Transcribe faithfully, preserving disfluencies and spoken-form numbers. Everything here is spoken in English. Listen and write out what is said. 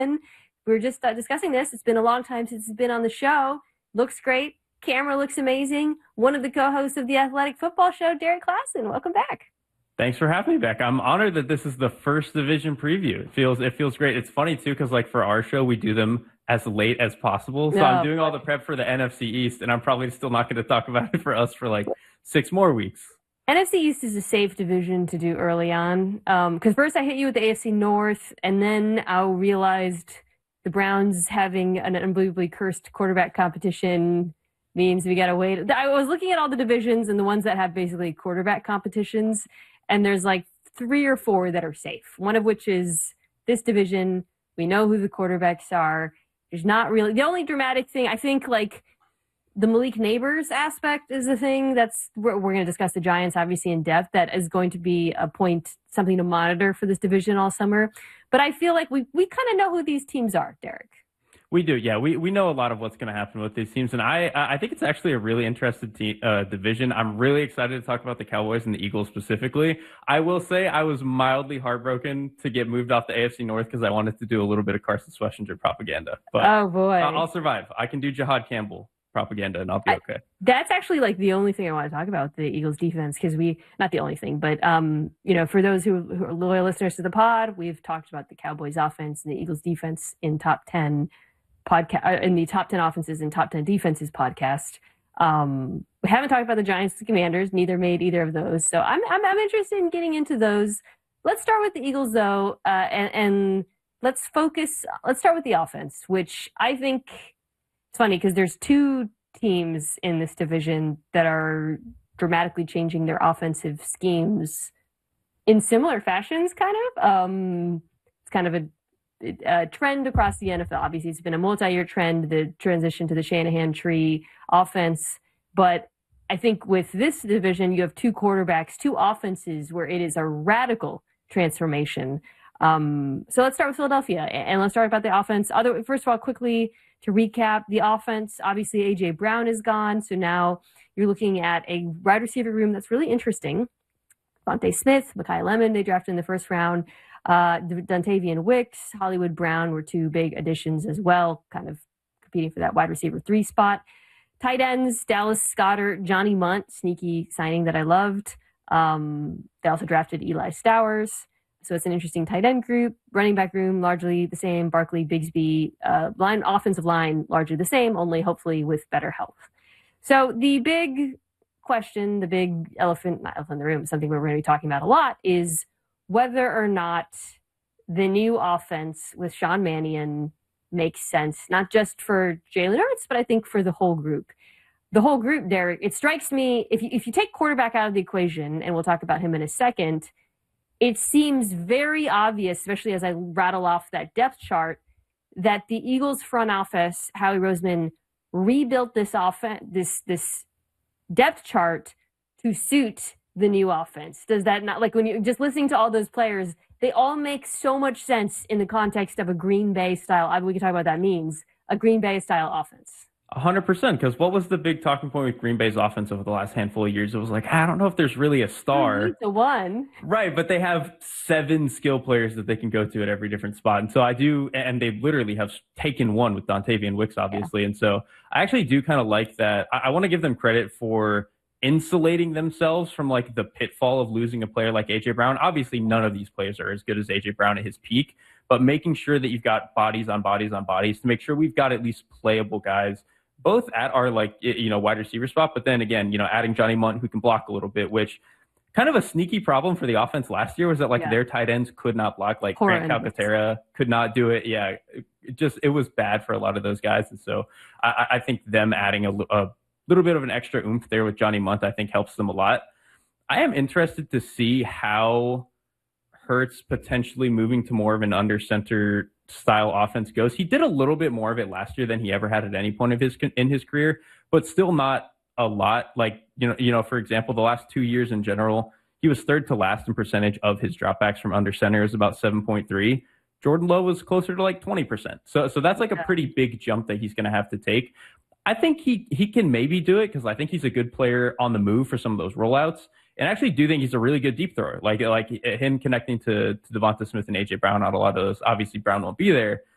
We were just uh, discussing this. It's been a long time since it's been on the show. Looks great. Camera looks amazing. One of the co-hosts of the Athletic Football Show, Derek Klassen. Welcome back. Thanks for having me back. I'm honored that this is the first division preview. It feels it feels great. It's funny too because like for our show we do them as late as possible. So oh, I'm doing all the prep for the N F C East, and I'm probably still not going to talk about it for us for like six more weeks. N F C East is a safe division to do early on because um, first I hit you with the A F C North, and then I realized the Browns having an unbelievably cursed quarterback competition means we got to wait. I was looking at all the divisions and the ones that have basically quarterback competitions, and there's like three or four that are safe, one of which is this division. We know who the quarterbacks are. There's not really – the only dramatic thing, I think, like the Malik Neighbors aspect is the thing that's – we're, we're going to discuss the Giants, obviously, in depth. That is going to be a point, something to monitor for this division all summer. But I feel like we, we kind of know who these teams are, Derek. We do, yeah. We we know a lot of what's going to happen with these teams, and I I think it's actually a really interesting te- uh, division. I'm really excited to talk about the Cowboys and the Eagles specifically. I will say I was mildly heartbroken to get moved off the A F C North because I wanted to do a little bit of Carson Schlesinger propaganda. But oh boy, I'll, I'll survive. I can do Jahad Campbell propaganda, and I'll be okay. I, that's actually like the only thing I want to talk about, the Eagles defense, because we not the only thing, but um, you know, for those who, who are loyal listeners to the pod, we've talked about the Cowboys offense and the Eagles defense in top ten. Podcast in the top ten offenses and top ten defenses podcast. Um, we haven't talked about the Giants, the Commanders. Neither made either of those, so I'm I'm, I'm interested in getting into those. Let's start with the Eagles, though, uh, and, and let's focus. Let's start with the offense, which I think it's funny because there's two teams in this division that are dramatically changing their offensive schemes in similar fashions. Kind of, um, it's kind of a Uh, trend across the N F L. Obviously, it's been a multi-year trend, the transition to the Shanahan tree offense. But I think with this division, you have two quarterbacks, two offenses where it is a radical transformation. Um, so let's start with Philadelphia, and let's start about the offense. Other, first of all, quickly to recap the offense, obviously A J Brown is gone. So now you're looking at a wide receiver room that's really interesting. Devontae Smith, Mekhi Lemon, they drafted in the first round. Uh, Dontavian Wicks, Hollywood Brown were two big additions as well, kind of competing for that wide receiver three spot. Tight ends, Dallas Goedert, Johnny Munt, sneaky signing that I loved. Um, they also drafted Eli Stowers. So it's an interesting tight end group. Running back room, largely the same. Barkley, Bigsby, uh, line, offensive line, largely the same, only hopefully with better health. So the big question, the big elephant, not elephant in the room, something we're going to be talking about a lot is whether or not the new offense with Sean Mannion makes sense, not just for Jalen Hurts, but I think for the whole group. The whole group, Derek, it strikes me, if you, if you take quarterback out of the equation, and we'll talk about him in a second, it seems very obvious, especially as I rattle off that depth chart, that the Eagles front office, Howie Roseman, rebuilt this offense, this this depth chart to suit the new offense. Does that not, like when you're just listening to all those players, they all make so much sense in the context of a Green Bay style, I, we can talk about what that means, a Green Bay style offense. A hundred percent, because what was the big talking point with Green Bay's offense over the last handful of years? It was like, I don't know if there's really a star. The one. Right, but they have seven skill players that they can go to at every different spot. And so I do, and they literally have taken one with Dontavian Wicks, obviously. Yeah. And so I actually do kind of like that. I, I want to give them credit for insulating themselves from like the pitfall of losing a player like A J Brown. Obviously, none of these players are as good as A J Brown at his peak, but making sure that you've got bodies on bodies on bodies to make sure we've got at least playable guys, both at our like, you know, wide receiver spot, but then again, you know, adding Johnny Munt who can block a little bit, which kind of a sneaky problem for the offense last year was that like yeah. their tight ends could not block, like Grant Calcaterra could not do it. Yeah, it just, it was bad for a lot of those guys. And so I, I think them adding a, a little bit of an extra oomph there with Johnny Munt, I think helps them a lot. I am interested to see how Hurts potentially moving to more of an under center style offense goes. He did a little bit more of it last year than he ever had at any point of his in his career, but still not a lot. Like, you know, you know, for example, the last two years in general, he was third to last in percentage of his dropbacks from under center is about seven point three. Jordan Love was closer to like twenty percent. So, so that's like a pretty big jump that he's going to have to take. I think he, he can maybe do it because I think he's a good player on the move for some of those rollouts. And I actually do think he's a really good deep thrower. Like like him connecting to, to Devonta Smith and A J Brown on a lot of those. Obviously, Brown won't be there.